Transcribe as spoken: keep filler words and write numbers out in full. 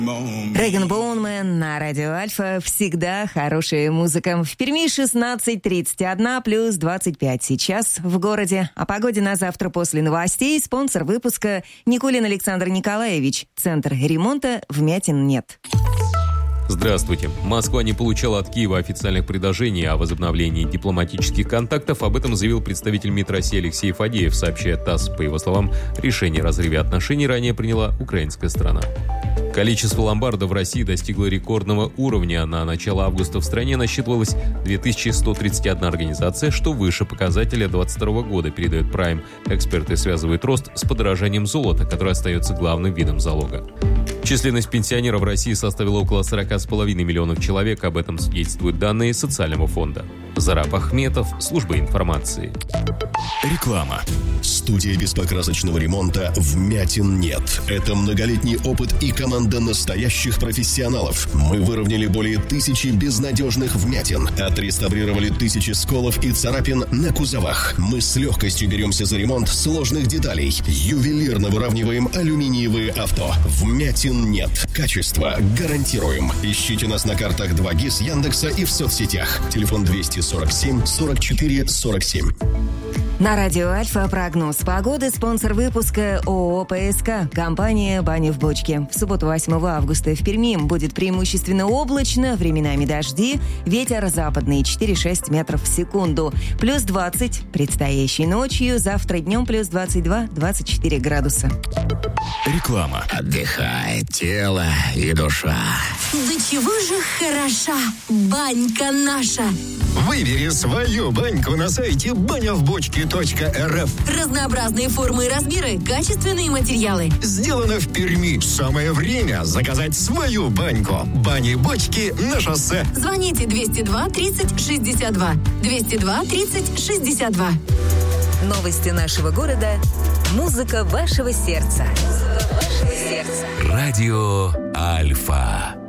Реган Боунман на радио Альфа. Всегда хорошая музыка. В Перми шестнадцать тридцать один плюс двадцать пять сейчас в городе. О погоде на завтра после новостей. Спонсор выпуска Никулин Александр Николаевич. Центр ремонта вмятин нет. Здравствуйте. Москва не получала от Киева официальных предложений о возобновлении дипломатических контактов. Об этом заявил представитель МИД России Алексей Фадеев, сообщает ТАСС. По его словам, решение о разрыве отношений ранее приняла украинская сторона. Количество ломбардов в России достигло рекордного уровня. На начало августа в стране насчитывалось две тысячи сто тридцать одна организация, что выше показателя две тысячи двадцать второго года, передает Prime. Эксперты связывают рост с подорожанием золота, которое остается главным видом залога. Численность пенсионеров в России составила около сорок с половиной миллионов человек. Об этом свидетельствуют данные социального фонда. Зараб Ахметов, служба информации. Реклама. Студия беспокрасочного ремонта «Вмятин нет». Это многолетний опыт и команда настоящих профессионалов. Мы выровняли более тысячи безнадежных вмятин, отреставрировали тысячи сколов и царапин на кузовах. Мы с легкостью беремся за ремонт сложных деталей. Ювелирно выравниваем алюминиевые авто. «Вмятин нет». Качество гарантируем. Ищите нас на картах два гис, Яндекса и в соцсетях. Телефон двести сорок семь сорок четыре сорок семь. На радио Альфа прогноз погоды. Спонсор выпуска ООО ПСК. Компания «Баня в бочке». В субботу восьмого августа в Перми будет преимущественно облачно, временами дожди, ветер западный четыре-шесть метров в секунду. Плюс двадцать предстоящей ночью, завтра днем плюс двадцать два - двадцать четыре градуса. Реклама. Отдыхает тело и душа. Да чего же хороша банька наша. Выбери свою баньку на сайте баня в бочке точка эр эф. Разнообразные формы и размеры, качественные материалы. Сделано в Перми. Самое время заказать свою баньку. Бани-бочки на шоссе. Звоните двести два тридцать шестьдесят два. двести два тридцать шестьдесят два. Новости нашего города. Музыка вашего сердца. Музыка вашего сердца. Радио Альфа.